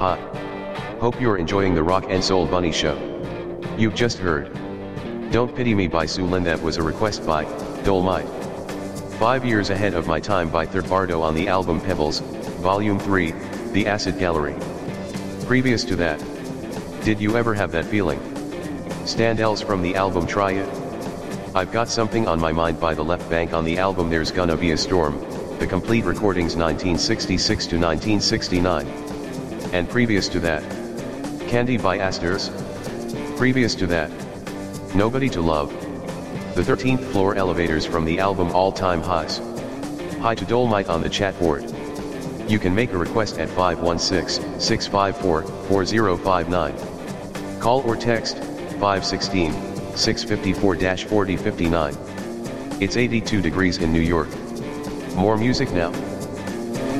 Hi. Hope you're enjoying the Rock and Soul Bunny Show. You've just heard Don't Pity Me by Sulin. That was a request by Dolomite. 5 years ahead of my time by Third Bardo on the album Pebbles, Volume 3, The Acid Gallery. Previous to that, Did You Ever Have That Feeling? Standells from the album Try It. I've Got Something on My Mind by The Left Bank on the album There's Gonna Be a Storm, the complete recordings 1966 to 1969. And previous to that, Candy by Asters. Previous to that, Nobody to Love. The 13th Floor Elevators from the album All Time Highs. Hi to Dolomite on the chat board. You can make a request at 516-654-4059. Call or text 516-654-4059. It's 82 degrees in New York. More music now.